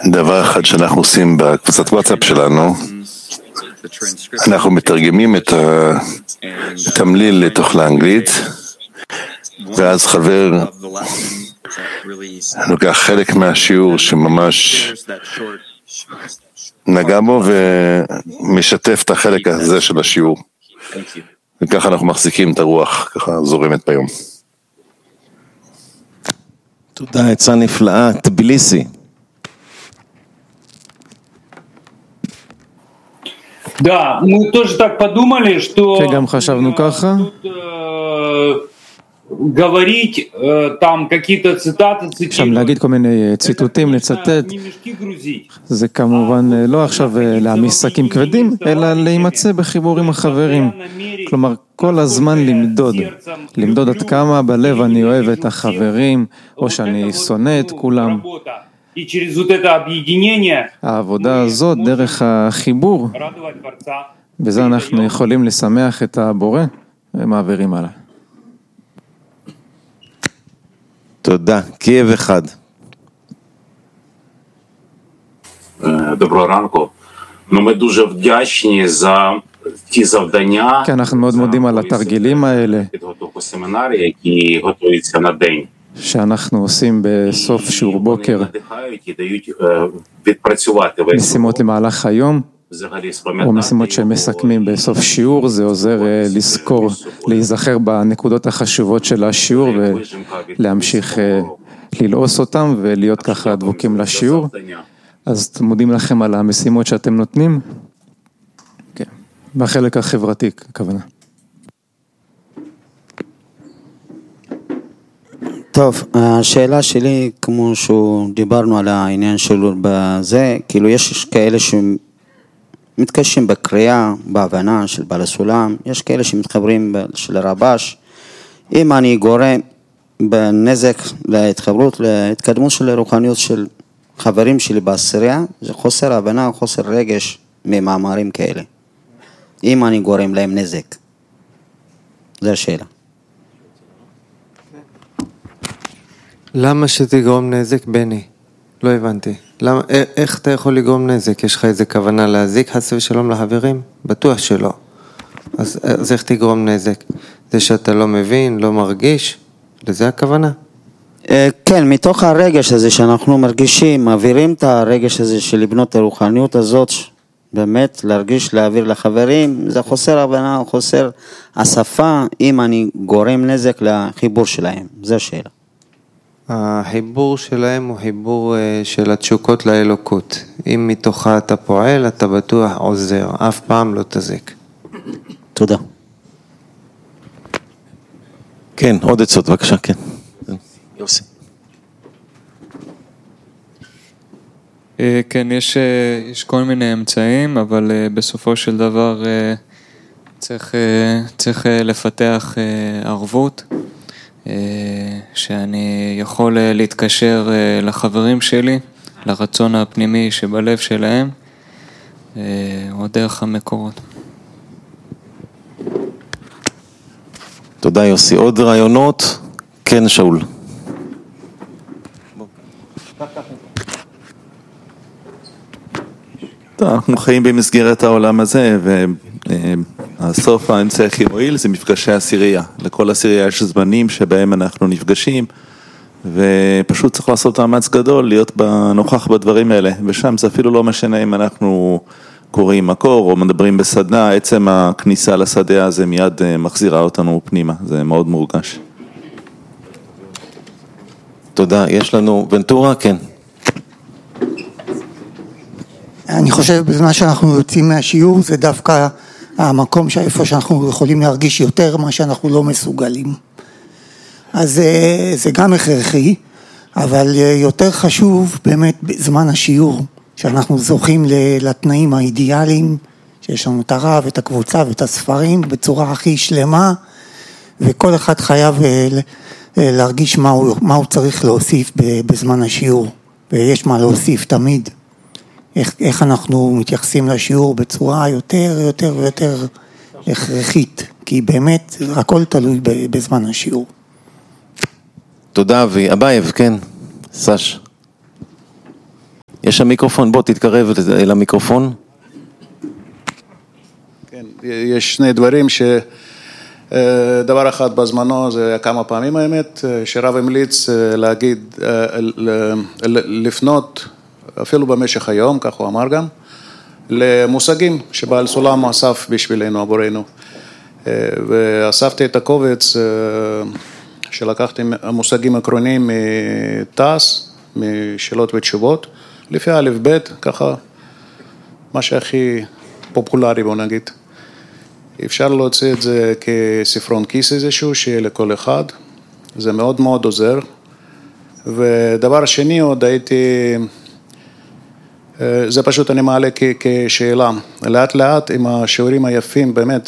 דבר אחד שאנחנו עושים בקבוצת וואטסאפ שלנו, אנחנו מתרגמים את התמליל לתוך לאנגלית, ואז חבר לוקח חלק מהשיעור שממש נגע בו ומשתף את החלק הזה של השיעור, וככה אנחנו מחזיקים את הרוח, ככה זורמת ביום. תודה, עצה נפלאה. טביליסי. Да, мы тоже так подумали, что גם חשבנו ככה. говорить там какие-то цитаты, שם להגיד כל מיני ציטוטים, לצטט, זה כמובן לא עכשיו להעמיס שקים כבדים, אלא להימצא בחיבור עם החברים. כלומר, כל הזמן למדוד עד כמה בלב אני אוהב את החברים, או שאני שונא את כולם. העבודה הזאת, דרך החיבור, בזה אנחנו יכולים לשמח את הבורא, ומעבירים הלאה. תודה. קייב אחד. Доброго ранку. Ми дуже вдячні за ті завдання. כן, אנחנו מאוד מודים על התרגילים האלה. підготовку семінарів, які готуються на день. שאנחנו עושים בסוף שיעור בוקר. надихають і дають відпрацювати весь. משימות למהלך היום. או משימות שמסכמים בסוף שיעור, זה עוזר לזכור, להיזכר בנקודות החשובות של השיעור ולהמשיך ללעוס אותם ולהיות ככה דבוקים לשיעור. אז מודים לכם על המשימות שאתם נותנים. כן, בחלק החברתי, הכוונה. טוב, השאלה שלי, כמו שדיברנו על העניין שלו בזה, כאילו יש כאלה מתקשים בקריאה, בהבנה של בעל הסולם, יש כאלה שמתחברים של הרבש. אם אני גורם בנזק להתחברות, להתקדמות של הרוחניות של חברים שלי בעשירייה, זה חוסר הבנה, חוסר רגש ממאמרים כאלה. אם אני גורם להם נזק. זו השאלה. למה שתגרום נזק, בני? לא הבנתי. למה, איך אתה יכול לגרום נזק? יש לך איזה כוונה להזיק חס ושלום לחברים? בטוח שלא. אז איך תגרום נזק? זה שאתה לא מבין, לא מרגיש? לזה הכוונה? כן, מתוך הרגש הזה שאנחנו מרגישים, מעבירים את הרגש הזה של לבנות הרוחניות הזאת, באמת להרגיש, להעביר לחברים, זה חוסר הבנה, חוסר השפה, אם אני גורם נזק לחיבור שלהם. זו השאלה. החיבור שלהם הוא חיבור של התשוקות לאלוקות. אם מתוכה אתה פועל, אתה בטוח עוזר, אף פעם לא תזיק. תודה. כן, עוד עצות, בבקשה, כן. יוסי. כן, יש כל מיני אמצעים, אבל בסופו של דבר צריך לפתח ערבות. שאני יכול להתקשר לחברים שלי, לרצון הפנימי שבלב שלהם, או דרך המקורות. תודה יוסי. עוד רעיונות? כן, שאול. אנחנו חיים במסגרת העולם הזה, והסוף האמצעי הכי מועיל זה מפגשי עשירייה. לכל עשירייה יש זמנים שבהם אנחנו נפגשים, ופשוט צריך לעשות מאמץ גדול להיות נוכח בדברים האלה, ושם זה אפילו לא משנה אם אנחנו קוראים מקור או מדברים בסדנה, עצם הכניסה לשדה הזה מיד מחזירה אותנו פנימה, זה מאוד מורגש. תודה. יש לנו ונטורה? כן. אני חושב בזמן שאנחנו יוצאים מהשיעור זה דווקא המקום איפה שאנחנו יכולים להרגיש יותר מה שאנחנו לא מסוגלים. אז זה גם הכרחי, אבל יותר חשוב באמת בזמן השיעור שאנחנו זוכים לתנאים האידיאליים, שיש לנו את הרב, את הקבוצה ואת הספרים בצורה הכי שלמה, וכל אחד חייב להרגיש מה הוא צריך להוסיף בזמן השיעור, ויש מה להוסיף תמיד. איך אנחנו מתייחסים לשיעור בצורה יותר ויותר הכרחית, כי באמת הכל תלוי בזמן השיעור. תודה אבי. אבייב, כן. סש. יש המיקרופון, בוא תתקרב אל המיקרופון. כן, יש שני דברים דבר אחד בזמנו, זה היה כמה פעמים האמת, שרב המליץ להגיד, לפנות, אפילו במשך היום, כך הוא אמר גם, למושגים שבעל סולם אסף בשבילנו, עבורנו. ואספתי את הקובץ שלקחתי המושגים עקרוניים מתעש, משאלות ותשובות, לפי א' ב', ככה, מה שהכי פופולרי בוא נגיד. אפשר להוציא את זה כספרון כיס איזשהו, שיהיה לכל אחד, זה מאוד מאוד עוזר. ודבר שני עוד הייתי, זה פשוט אני מעלה כשאלה, לאט לאט עם השיעורים היפים, באמת,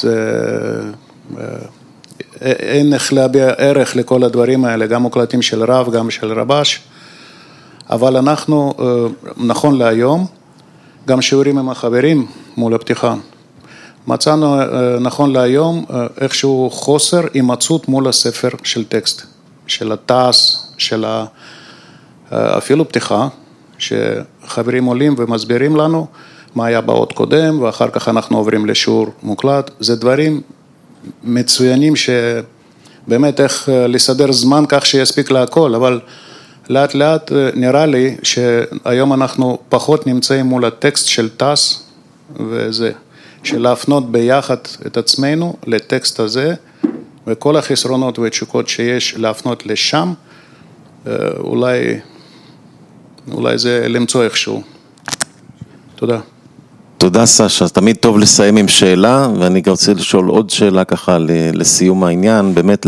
אין איך להביע ערך לכל הדברים האלה, גם מוקלטים של רב, גם של רבש, אבל אנחנו, נכון להיום, גם שיעורים עם החברים מול הפתיחה, מצאנו נכון להיום איכשהו חוסר הימצאות מול הספר של טקסט, של התעש, של אפילו פתיחה, שחברים עולים ומסבירים לנו מה היה באות קודם, ואחר כך אנחנו עוברים לשיעור מוקלט. זה דברים מצוינים שבאמת איך לסדר זמן כך שיספיק להכל, אבל לאט לאט נראה לי שהיום אנחנו פחות נמצאים מול הטקסט של תעש, וזה, של להפנות ביחד את עצמנו לטקסט הזה, וכל החסרונות והתשוקות שיש להפנות לשם, אולי זה למצוא איכשהו. תודה. תודה סשה, תמיד טוב לסיים עם שאלה, ואני רוצה לשאול עוד שאלה ככה לסיום העניין, באמת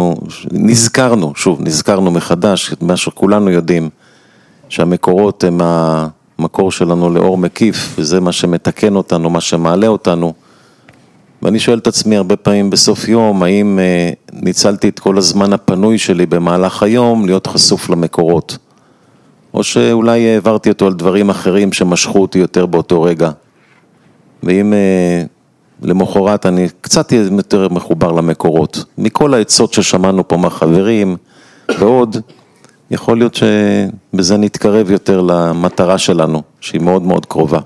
נזכרנו מחדש, מה שכולנו יודעים, שהמקורות הם המקור שלנו לאור מקיף, וזה מה שמתקן אותנו, מה שמעלה אותנו, ואני שואל את עצמי הרבה פעמים בסוף יום, האם ניצלתי את כל הזמן הפנוי שלי במהלך היום להיות חשוף למקורות, או שאולי העברתי אותו על דברים אחרים שמשכו אותי יותר באותו רגע. ואם למחרת אני קצת יותר מחובר למקורות, מכל העצות ששמענו פה מהחברים, ועוד, יכול להיות שבזה נתקרב יותר למטרה שלנו, שהיא מאוד מאוד קרובה.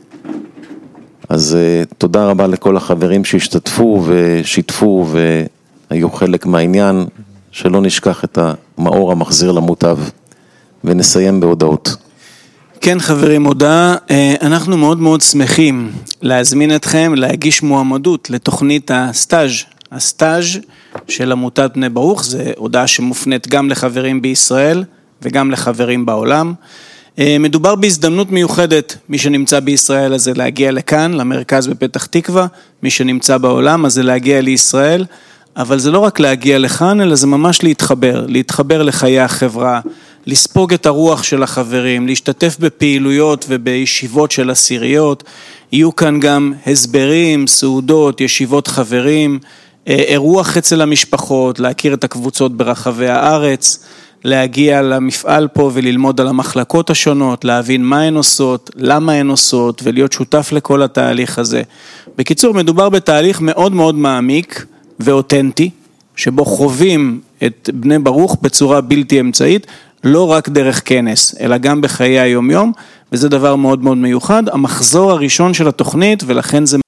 אז תודה רבה לכל החברים שהשתתפו ושיתפו והיו חלק מהעניין, שלא נשכח את המאור המחזיר למוטב, ונסיים בהודעות. כן חברים, הודעה, אנחנו מאוד מאוד שמחים להזמין אתכם להגיש מועמדות לתוכנית הסטאז' של עמותת בני ברוך, זה הודעה שמופנית גם לחברים בישראל וגם לחברים בעולם. מדובר בהזדמנות מיוחדת, מי שנמצא בישראל אז זה להגיע לכאן, למרכז בפתח תקווה, מי שנמצא בעולם אז זה להגיע לישראל, אבל זה לא רק להגיע לכאן, אלא זה ממש להתחבר לחיי החברה, לספוג את הרוח של החברים, להשתתף בפעילויות ובישיבות של עשיריות, יהיו כאן גם הסברים, סעודות, ישיבות חברים, אירוח אצל המשפחות, להכיר את הקבוצות ברחבי הארץ, להגיע למפעל פה וללמוד על המחלקות השונות, להבין מה הן עושות, למה הן עושות, ולהיות שותף לכל התהליך הזה. בקיצור, מדובר בתהליך מאוד מאוד מעמיק ואותנטי, שבו חווים את בני ברוך בצורה בלתי אמצעית, לא רק דרך כנס, אלא גם בחיי היום-יום, וזה דבר מאוד מאוד מיוחד. המחזור הראשון של התוכנית, ולכן זה